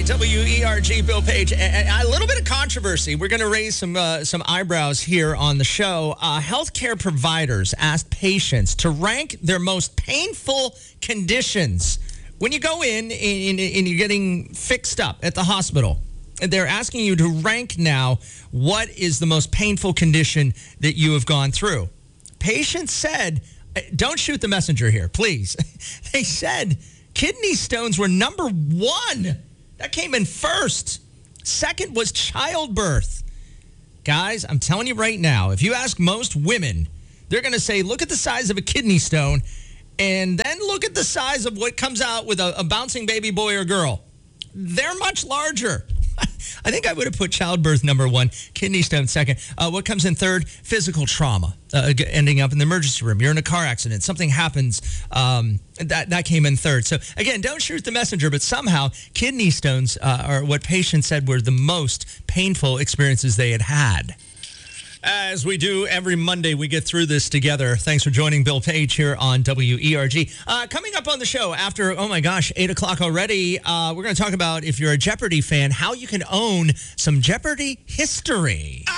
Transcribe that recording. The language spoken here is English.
WERG, Bill Page. A little bit of controversy. We're going to raise some eyebrows here on the show. Healthcare providers asked patients to rank their most painful conditions. When you go in and you're getting fixed up at the hospital, they're asking you to rank now what is the most painful condition that you have gone through. Patients said, don't shoot the messenger here, please. They said kidney stones were number one. That came in first. Second was childbirth. Guys, I'm telling you right now, if you ask most women, they're going to say, look at the size of a kidney stone, and then look at the size of what comes out with a bouncing baby boy or girl. They're much larger. I think I would have put childbirth number one, kidney stone second. What comes in third? Physical trauma, ending up in the emergency room. You're in a car accident. Something happens. That came in third. So, again, don't shoot the messenger, but somehow kidney stones are what patients said were the most painful experiences they had had. As we do every Monday, we get through this together. Thanks for joining Bill Page here on WERG. Coming up on the show after, 8 o'clock already, we're going to talk about, if you're a Jeopardy fan, how you can own some Jeopardy history.